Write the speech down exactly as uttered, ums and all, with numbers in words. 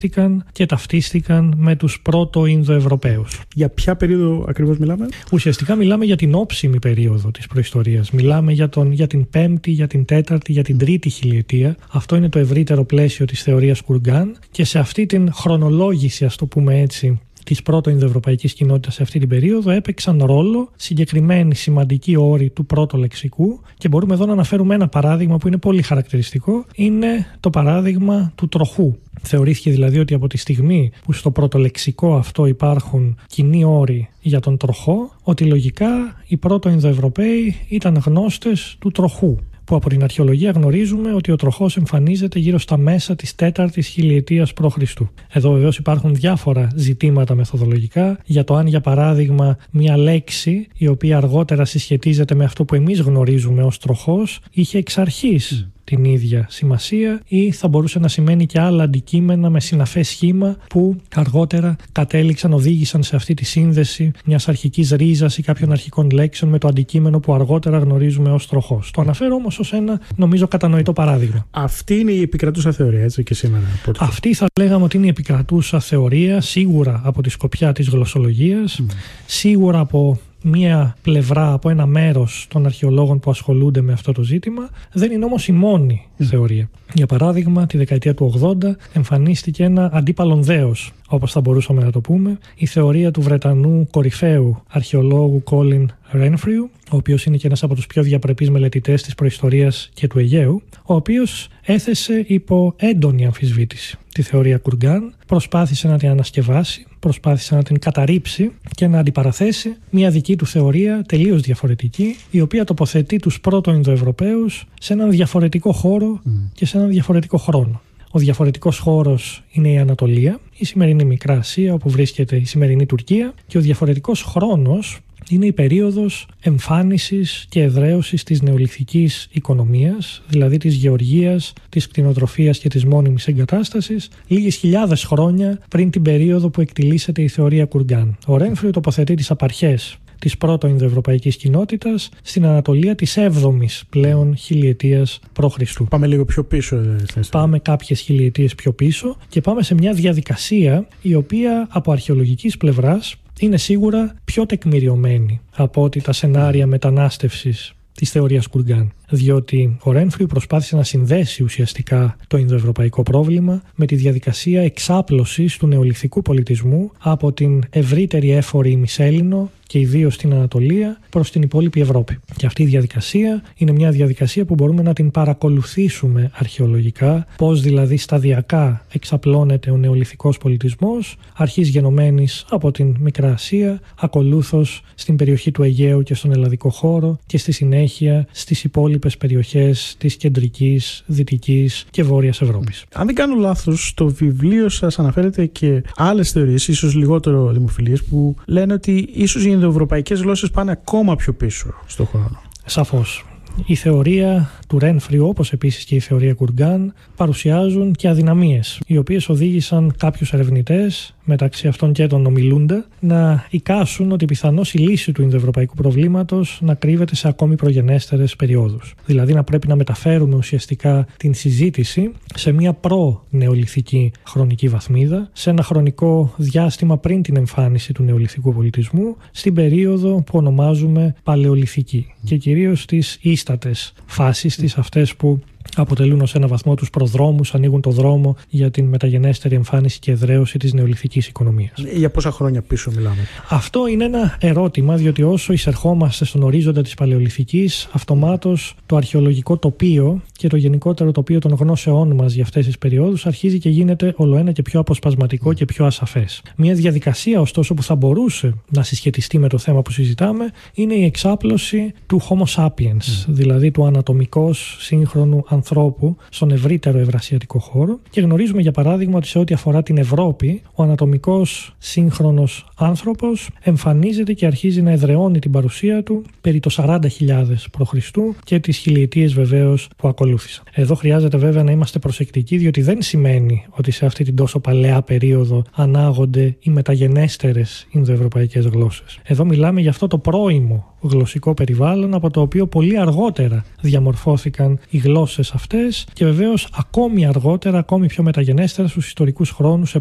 και ταυτίστηκαν με τους πρώτο Ινδοευρωπαίους. Για ποια περίοδο ακριβώς μιλάμε? Ουσιαστικά μιλάμε για την όψιμη περίοδο της προϊστορίας. Μιλάμε για, τον, για την πέμπτη, για την τέταρτη, για την τρίτη χιλιετία. Αυτό είναι το ευρύτερο πλαίσιο της θεωρίας Κουργκάν και σε αυτή την χρονολόγηση, ας το πούμε έτσι, της πρώτο Ινδοευρωπαϊκής κοινότητας σε αυτή την περίοδο έπαιξαν ρόλο συγκεκριμένοι σημαντικοί όροι του πρώτου λεξικού και μπορούμε εδώ να αναφέρουμε ένα παράδειγμα που είναι πολύ χαρακτηριστικό. Είναι το παράδειγμα του τροχού. Θεωρήθηκε δηλαδή ότι από τη στιγμή που στο πρωτολεξικό αυτό υπάρχουν κοινοί όροι για τον τροχό, ότι λογικά οι πρώτο Ινδοευρωπαίοι ήταν γνώστες του τροχού, που από την αρχαιολογία γνωρίζουμε ότι ο τροχός εμφανίζεται γύρω στα μέσα της τέταρτης χιλιετίας π.Χ. Εδώ βεβαίως υπάρχουν διάφορα ζητήματα μεθοδολογικά για το αν, για παράδειγμα, μια λέξη η οποία αργότερα συσχετίζεται με αυτό που εμείς γνωρίζουμε ως τροχός είχε εξ αρχής mm. την ίδια σημασία ή θα μπορούσε να σημαίνει και άλλα αντικείμενα με συναφές σχήμα που αργότερα κατέληξαν, οδήγησαν σε αυτή τη σύνδεση μιας αρχικής ρίζας ή κάποιων αρχικών λέξεων με το αντικείμενο που αργότερα γνωρίζουμε ως τροχός. Το αναφέρω όμως ως ένα, νομίζω, κατανοητό παράδειγμα. Αυτή είναι η επικρατούσα θεωρία, έτσι και σήμερα. Αυτή θα λέγαμε ότι είναι η επικρατούσα θεωρία, σίγουρα από τη σκοπιά της γλωσσολογίας, mm. σίγουρα από μία πλευρά, από ένα μέρος των αρχαιολόγων που ασχολούνται με αυτό το ζήτημα. Δεν είναι όμως η μόνη mm. θεωρία. Για παράδειγμα, τη δεκαετία του ογδόντα εμφανίστηκε ένα αντίπαλον δέος, όπως θα μπορούσαμε να το πούμε, η θεωρία του Βρετανού κορυφαίου αρχαιολόγου Colin Renfrew, ο οποίος είναι και ένας από τους πιο διαπρεπείς μελετητές της προϊστορίας και του Αιγαίου, ο οποίος έθεσε υπό έντονη αμφισβήτηση τη θεωρία Κουργκάν, προσπάθησε να την ανασκευάσει, προσπάθησε να την καταρρύψει και να αντιπαραθέσει μια δική του θεωρία τελείως διαφορετική, η οποία τοποθετεί τους πρώτο Ινδοευρωπαίους σε έναν διαφορετικό χώρο mm. και σε έναν διαφορετικό χρόνο. Ο διαφορετικός χώρος είναι η Ανατολία, η σημερινή Μικρά Ασία, όπου βρίσκεται η σημερινή Τουρκία, και ο διαφορετικός χρόνος είναι η περίοδος εμφάνισης και εδραίωσης της νεολιθικής οικονομίας, δηλαδή της γεωργίας, της κτηνοτροφίας και της μόνιμης εγκατάστασης, λίγες χιλιάδες χρόνια πριν την περίοδο που εκτιλήσεται η θεωρία Κουργκάν. Ο Ρένφριου τοποθετεί τις απαρχές της πρώτο Ινδοευρωπαϊκής κοινότητας στην Ανατολία της έβδομης πλέον χιλιετίας π.Χ. Πάμε λίγο πιο πίσω. Πάμε κάποιες χιλιετίες πιο πίσω και πάμε σε μια διαδικασία η οποία από αρχαιολογικής πλευράς είναι σίγουρα πιο τεκμηριωμένη από ότι τα σενάρια μετανάστευσης της θεωρίας Κουργκάν. Διότι ο Ρένφριου προσπάθησε να συνδέσει ουσιαστικά το Ινδοευρωπαϊκό πρόβλημα με τη διαδικασία εξάπλωσης του νεολιθικού πολιτισμού από την ευρύτερη έφορη ημισέλληνο και ιδίως στην Ανατολία προς την υπόλοιπη Ευρώπη. Και αυτή η διαδικασία είναι μια διαδικασία που μπορούμε να την παρακολουθήσουμε αρχαιολογικά, πώς δηλαδή σταδιακά εξαπλώνεται ο νεολιθικός πολιτισμός, αρχής γενομένης από την Μικρά Ασία, ακολούθως στην περιοχή του Αιγαίου και στον ελλαδικό χώρο και στη συνέχεια στις υπόλοιπες περιοχές της κεντρικής, δυτικής και βόρειας Ευρώπης. Αν δεν κάνω λάθος, στο βιβλίο σας αναφέρετε και άλλες θεωρίες, ίσως λιγότερο δημοφιλείς, που λένε ότι ίσως οι Ινδοευρωπαϊκές γλώσσες πάνε ακόμα πιο πίσω στον χρόνο. Σαφώς. Η θεωρία του Ρένφριου, όπως επίσης και η θεωρία Κουργκάν, παρουσιάζουν και αδυναμίες, οι οποίες οδήγησαν κάποιους ερευνητές, μεταξύ αυτών και των ομιλούντα, να εικάσουν ότι πιθανώς η λύση του Ινδοευρωπαϊκού προβλήματος να κρύβεται σε ακόμη προγενέστερες περιόδους. Δηλαδή να πρέπει να μεταφέρουμε ουσιαστικά την συζήτηση σε μια προ-νεολιθική χρονική βαθμίδα, σε ένα χρονικό διάστημα πριν την εμφάνιση του νεολιθικού πολιτισμού, στην περίοδο που ονομάζουμε παλαιολιθική και κυρίως τις ίστατες φάσεις της, αυτές που αποτελούν ως ένα βαθμό τους προδρόμους, ανοίγουν το δρόμο για την μεταγενέστερη εμφάνιση και εδραίωση της νεολιθικής οικονομίας. Για πόσα χρόνια πίσω μιλάμε? Αυτό είναι ένα ερώτημα, διότι όσο εισερχόμαστε στον ορίζοντα της παλαιολιθικής, αυτομάτως το αρχαιολογικό τοπίο και το γενικότερο τοπίο των γνώσεών μας για αυτές τις περιόδους αρχίζει και γίνεται ολοένα και πιο αποσπασματικό και πιο ασαφές. Μια διαδικασία, ωστόσο, που θα μπορούσε να συσχετιστεί με το θέμα που συζητάμε είναι η εξάπλωση του Homo sapiens, mm. δηλαδή του ανατομικώς σύγχρονου ανθρώπου στον ευρύτερο ευρασιατικό χώρο, και γνωρίζουμε για παράδειγμα ότι σε ό,τι αφορά την Ευρώπη, ο ανατομικός σύγχρονος άνθρωπος εμφανίζεται και αρχίζει να εδραιώνει την παρουσία του περί το σαράντα χιλιάδες π.Χ. και τις χιλιετίες βεβαίως που ακολούθησαν. Εδώ χρειάζεται βέβαια να είμαστε προσεκτικοί, διότι δεν σημαίνει ότι σε αυτή την τόσο παλαιά περίοδο ανάγονται οι μεταγενέστερες Ινδοευρωπαϊκές γλώσσες. Εδώ μιλάμε για αυτό το πρώιμο γλωσσικό περιβάλλον από το οποίο πολύ αργότερα διαμορφώθηκαν οι γλώσσες αυτές και βεβαίως ακόμη αργότερα, ακόμη πιο μεταγενέστερα στους ιστορικούς χρόνους